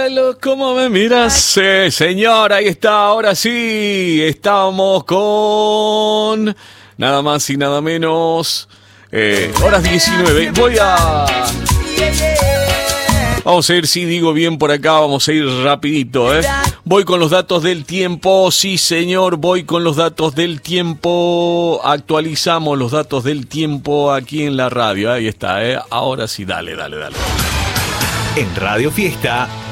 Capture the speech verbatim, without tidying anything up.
¿Cómo me miras? Sí, señor, ahí está, ahora sí. Estamos con nada más y nada menos. Eh, horas diecinueve. Voy a... Vamos a ver si digo bien por acá, vamos a ir rapidito, ¿eh? Voy con los datos del tiempo, sí señor, voy con los datos del tiempo. Actualizamos los datos del tiempo aquí en la radio, ahí está, ¿eh? Ahora sí, dale, dale, dale. En Radio Fiesta.